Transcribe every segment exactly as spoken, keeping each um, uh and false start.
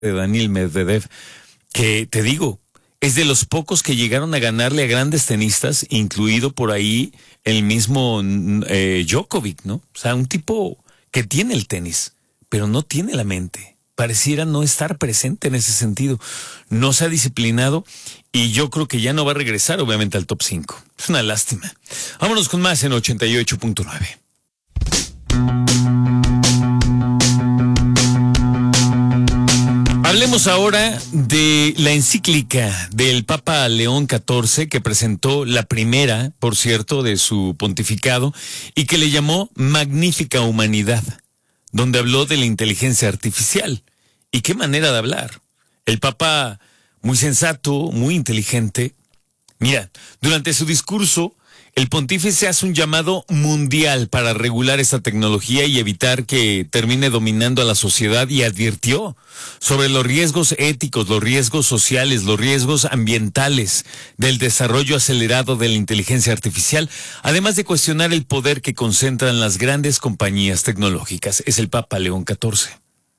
de Daniil Medvedev, que te digo, es de los pocos que llegaron a ganarle a grandes tenistas, incluido por ahí el mismo eh, Djokovic, ¿no? O sea, un tipo que tiene el tenis, pero no tiene la mente. Pareciera no estar presente en ese sentido. No se ha disciplinado y yo creo que ya no va a regresar, obviamente, al top cinco. Es una lástima. Vámonos con más en ochenta y ocho punto nueve. Hablemos ahora de la encíclica del Papa León catorce, que presentó la primera, por cierto, de su pontificado, y que le llamó Magnífica Humanidad, donde habló de la inteligencia artificial. ¿Y qué manera de hablar? El Papa, muy sensato, muy inteligente. Mira, durante su discurso, el pontífice hace un llamado mundial para regular esta tecnología y evitar que termine dominando a la sociedad, y advirtió sobre los riesgos éticos, los riesgos sociales, los riesgos ambientales del desarrollo acelerado de la inteligencia artificial, además de cuestionar el poder que concentran las grandes compañías tecnológicas. Es el Papa León catorce.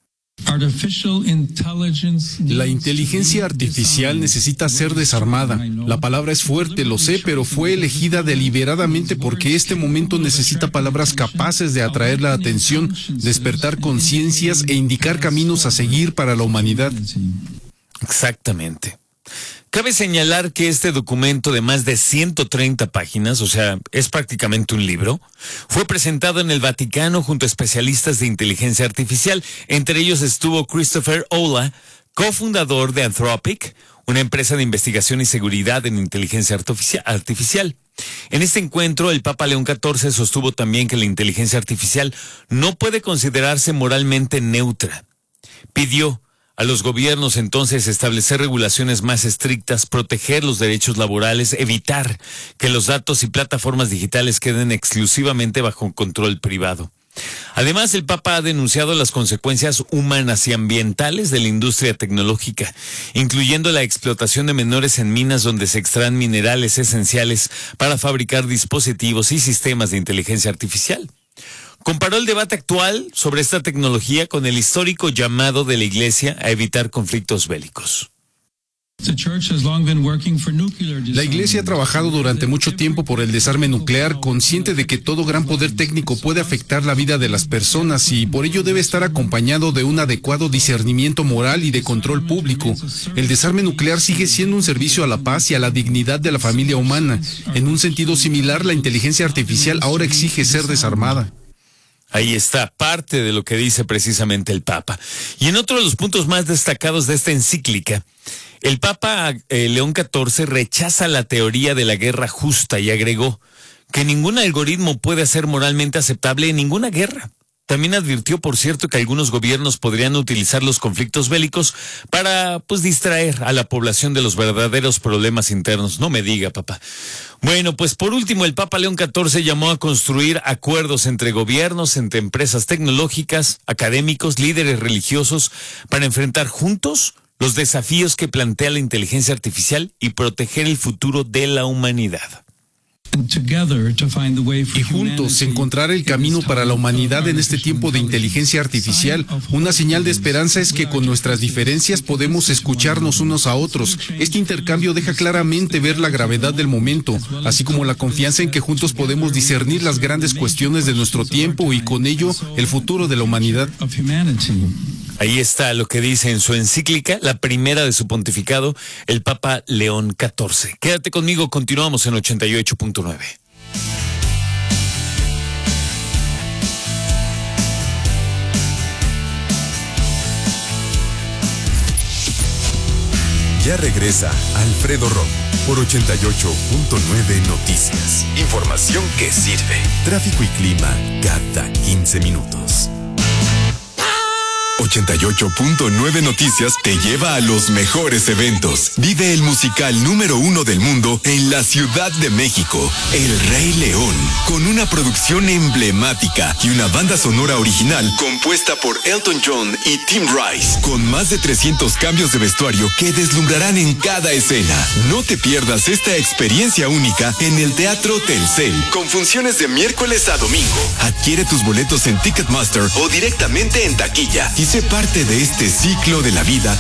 La inteligencia artificial necesita ser desarmada. La palabra es fuerte, lo sé, pero fue elegida deliberadamente porque este momento necesita palabras capaces de atraer la atención, despertar conciencias e indicar caminos a seguir para la humanidad. Exactamente. Cabe señalar que este documento de más de ciento treinta páginas, o sea, es prácticamente un libro, fue presentado en el Vaticano junto a especialistas de inteligencia artificial. Entre ellos estuvo Christopher Olah, cofundador de Anthropic, una empresa de investigación y seguridad en inteligencia artificial. En este encuentro, el Papa León catorce sostuvo también que la inteligencia artificial no puede considerarse moralmente neutra. Pidió a los gobiernos entonces establecer regulaciones más estrictas, proteger los derechos laborales, evitar que los datos y plataformas digitales queden exclusivamente bajo control privado. Además, el Papa ha denunciado las consecuencias humanas y ambientales de la industria tecnológica, incluyendo la explotación de menores en minas donde se extraen minerales esenciales para fabricar dispositivos y sistemas de inteligencia artificial. Comparó el debate actual sobre esta tecnología con el histórico llamado de la Iglesia a evitar conflictos bélicos. La Iglesia ha trabajado durante mucho tiempo por el desarme nuclear, consciente de que todo gran poder técnico puede afectar la vida de las personas y por ello debe estar acompañado de un adecuado discernimiento moral y de control público. El desarme nuclear sigue siendo un servicio a la paz y a la dignidad de la familia humana. En un sentido similar, la inteligencia artificial ahora exige ser desarmada. Ahí está, parte de lo que dice precisamente el Papa. Y en otro de los puntos más destacados de esta encíclica, el Papa eh, León catorce rechaza la teoría de la guerra justa y agregó que ningún algoritmo puede ser moralmente aceptable en ninguna guerra. También advirtió, por cierto, que algunos gobiernos podrían utilizar los conflictos bélicos para, pues, distraer a la población de los verdaderos problemas internos. No me diga, papá. Bueno, pues por último, el Papa León catorce llamó a construir acuerdos entre gobiernos, entre empresas tecnológicas, académicos, líderes religiosos, para enfrentar juntos los desafíos que plantea la inteligencia artificial y proteger el futuro de la humanidad. Y juntos encontrar el camino para la humanidad en este tiempo de inteligencia artificial. Una señal de esperanza es que con nuestras diferencias podemos escucharnos unos a otros. Este intercambio deja claramente ver la gravedad del momento, así como la confianza en que juntos podemos discernir las grandes cuestiones de nuestro tiempo y con ello el futuro de la humanidad. Ahí está lo que dice en su encíclica, la primera de su pontificado, el Papa León catorce. Quédate conmigo, continuamos en ochenta y ocho punto nueve. Ya regresa Alfredo Romo por ochenta y ocho punto nueve Noticias. Información que sirve. Tráfico y clima cada quince minutos. ochenta y ocho punto nueve Noticias te lleva a los mejores eventos. Vive el musical número uno del mundo en la Ciudad de México, El Rey León, con una producción emblemática y una banda sonora original compuesta por Elton John y Tim Rice, con más de trescientos cambios de vestuario que deslumbrarán en cada escena. No te pierdas esta experiencia única en el Teatro Telcel, con funciones de miércoles a domingo. Adquiere tus boletos en Ticketmaster o directamente en taquilla y sé Sé parte de este ciclo de la vida